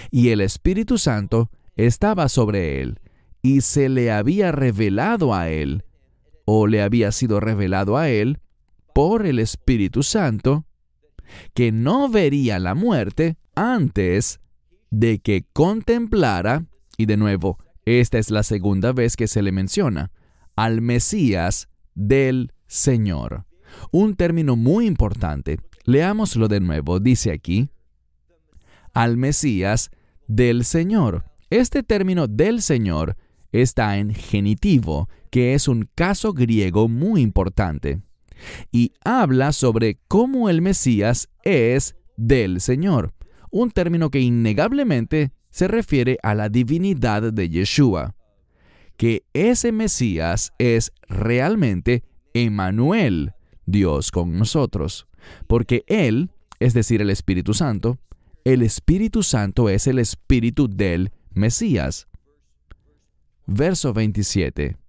y el Espíritu Santo estaba sobre él, y se le había revelado a él, o le había sido revelado a él, por el Espíritu Santo, que no vería la muerte antes de que contemplara, y de nuevo, esta es la segunda vez que se le menciona, al Mesías del Señor. Un término muy importante. Leámoslo de nuevo. Dice aquí, al Mesías del Señor. Este término del Señor está en genitivo, que es un caso griego muy importante, y habla sobre cómo el Mesías es del Señor, un término que innegablemente se refiere a la divinidad de Yeshua, que ese Mesías es realmente Emmanuel, Dios con nosotros, porque Él, es decir, el Espíritu Santo es el Espíritu del Mesías. Verso 27.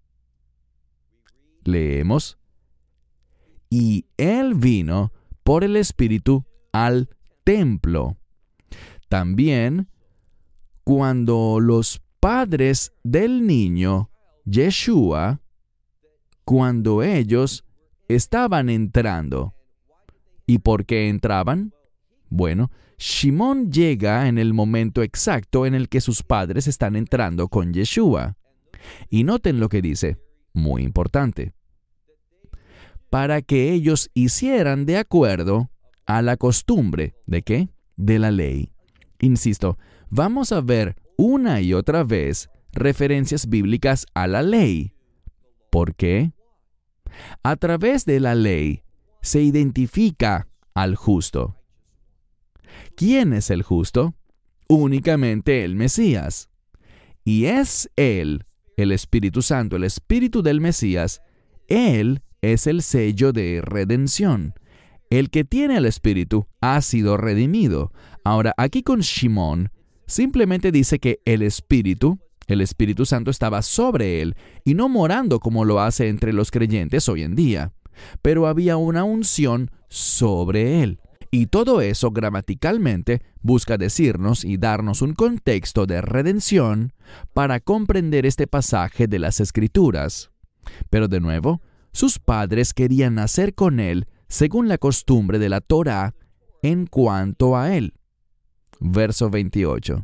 Leemos. Y Él vino por el Espíritu al templo. También, cuando los padres del niño, Yeshua, cuando ellos estaban entrando. ¿Y por qué entraban? Bueno, Shimón llega en el momento exacto en el que sus padres están entrando con Yeshua. Y noten lo que dice, muy importante. Para que ellos hicieran de acuerdo a la costumbre, ¿de qué? De la ley. Insisto, vamos a ver una y otra vez referencias bíblicas a la ley. ¿Por qué? A través de la ley se identifica al justo. ¿Quién es el justo? Únicamente el Mesías. Y es Él, el Espíritu Santo, el Espíritu del Mesías. Él es el sello de redención. El que tiene el Espíritu ha sido redimido. Ahora, aquí con Shimón, simplemente dice que el Espíritu Santo estaba sobre él y no morando como lo hace entre los creyentes hoy en día. Pero había una unción sobre él. Y todo eso gramaticalmente busca decirnos y darnos un contexto de redención para comprender este pasaje de las Escrituras. Pero de nuevo, sus padres querían nacer con él según la costumbre de la Torá en cuanto a él. Verso 28.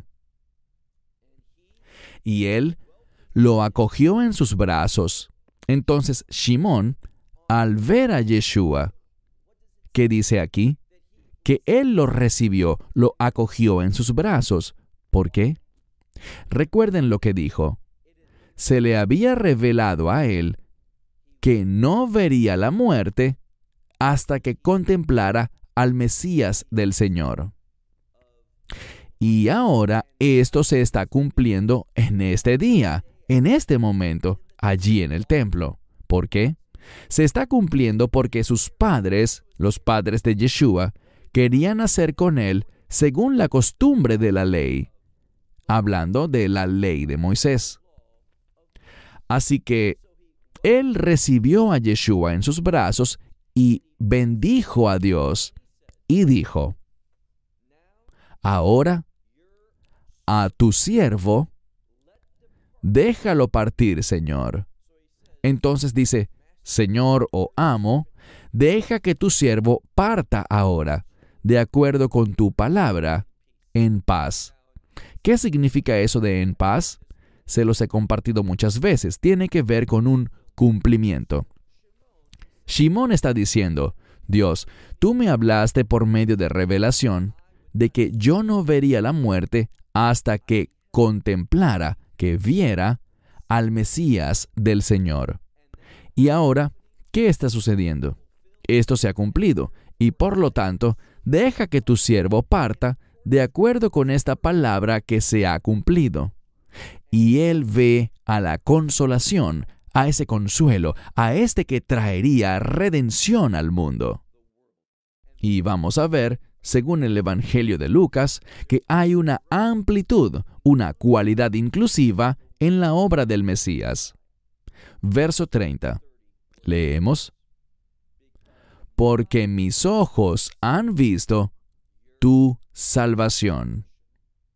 Y él lo acogió en sus brazos. Entonces Shimón, al ver a Yeshua, ¿qué dice aquí? Que él lo recibió, lo acogió en sus brazos. ¿Por qué? Recuerden lo que dijo. Se le había revelado a él que no vería la muerte hasta que contemplara al Mesías del Señor. Y ahora esto se está cumpliendo en este día, en este momento, allí en el templo. ¿Por qué? Se está cumpliendo porque sus padres, los padres de Yeshua, querían hacer con él según la costumbre de la ley, hablando de la ley de Moisés. Así que él recibió a Yeshua en sus brazos y bendijo a Dios y dijo, ahora, a tu siervo, déjalo partir, Señor. Entonces dice, Señor o amo, deja que tu siervo parta ahora, de acuerdo con tu palabra, en paz. ¿Qué significa eso de en paz? Se los he compartido muchas veces. Tiene que ver con un cumplimiento. Shimón está diciendo, Dios, tú me hablaste por medio de revelación de que yo no vería la muerte hasta que contemplara, que viera al Mesías del Señor. Y ahora, ¿qué está sucediendo? Esto se ha cumplido, y por lo tanto, deja que tu siervo parta de acuerdo con esta palabra que se ha cumplido. Y él ve a la consolación, a ese consuelo, a este que traería redención al mundo. Y vamos a ver, según el Evangelio de Lucas, que hay una amplitud, una cualidad inclusiva en la obra del Mesías. Verso 30. Leemos. Porque mis ojos han visto tu salvación.